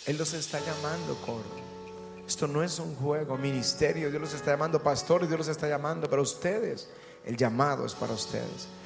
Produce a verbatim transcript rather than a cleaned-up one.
Él los está llamando, coro. Esto no es un juego, ministerio. Dios los está llamando, pastores, Dios los está llamando. Pero ustedes, el llamado es para ustedes.